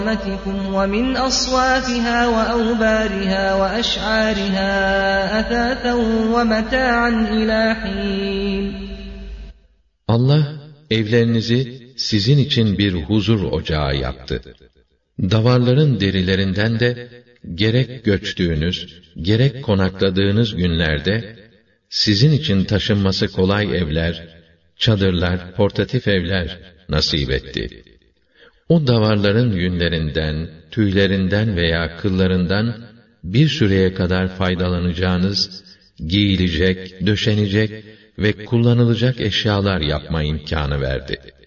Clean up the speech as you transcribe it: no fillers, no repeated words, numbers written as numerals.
أَمَتِكُمْ وَمِنْ أَصْوَافِهَا وَأَوْبَارِهَا وَأَشْعَارِهَا أَثَاثًا وَمَتَاعًا إِلَى حِينٍ. Allah evlerinizi sizin için bir huzur ocağı yaptı. Davarların derilerinden de gerek göçtüğünüz, gerek konakladığınız günlerde sizin için taşınması kolay evler, çadırlar, portatif evler nasip etti. O davarların yünlerinden, tüylerinden veya kıllarından bir süreye kadar faydalanacağınız, giyilecek, döşenecek ve kullanılacak eşyalar yapma imkânı verdi.